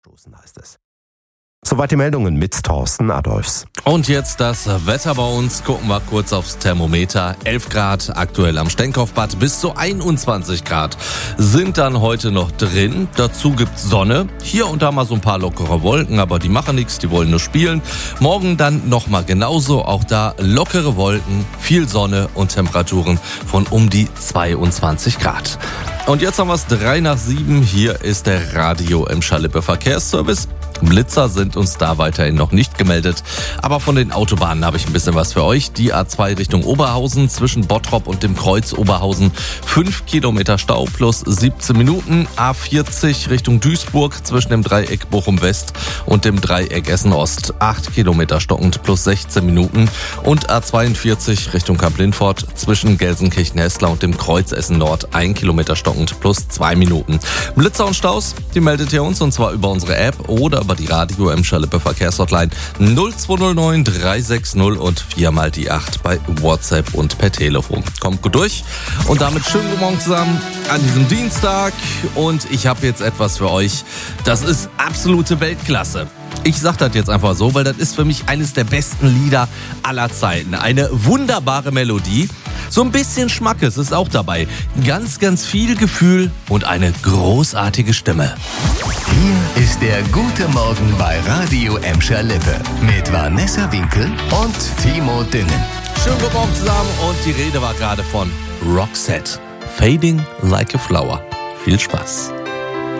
Stoßen heißt es. Soweit die Meldungen mit Thorsten Adolfs. Und jetzt das Wetter bei uns. Gucken wir kurz aufs Thermometer. 11 Grad aktuell am Stenkopfbad. Bis zu 21 Grad sind dann heute noch drin. Dazu gibt's Sonne. Hier und da mal so ein paar lockere Wolken, aber die machen nichts, die wollen nur spielen. Morgen dann nochmal genauso. Auch da lockere Wolken, viel Sonne und Temperaturen von um die 22 Grad. Und jetzt haben wir es 6:03. Hier ist der Radio Emscher Lippe Verkehrsservice. Blitzer sind uns da weiterhin noch nicht gemeldet. Aber von den Autobahnen habe ich ein bisschen was für euch. Die A2 Richtung Oberhausen zwischen Bottrop und dem Kreuz Oberhausen 5 Kilometer Stau plus 17 Minuten. A40 Richtung Duisburg zwischen dem Dreieck Bochum West und dem Dreieck Essen Ost 8 Kilometer stockend plus 16 Minuten. Und A42 Richtung Kamp-Lindfort zwischen Gelsenkirchen-Hessler und dem Kreuz Essen Nord 1 Kilometer stockend plus 2 Minuten. Blitzer und Staus, die meldet ihr uns und zwar über unsere App oder über die Radio Emscher Lippe Verkehrshotline 0209 360 und 4 die 8 bei WhatsApp und per Telefon. Kommt gut durch und damit schönen guten Morgen zusammen an diesem Dienstag und ich habe jetzt etwas für euch, das ist absolute Weltklasse. Ich sag das jetzt einfach so, weil das ist für mich eines der besten Lieder aller Zeiten. Eine wunderbare Melodie. So ein bisschen Schmackes ist auch dabei. Ganz, ganz viel Gefühl und eine großartige Stimme. Hier ist der Gute Morgen bei Radio Emscher Lippe mit Vanessa Winkel und Timo Düngen. Schönen guten Morgen zusammen und die Rede war gerade von Roxette. Fading like a flower. Viel Spaß.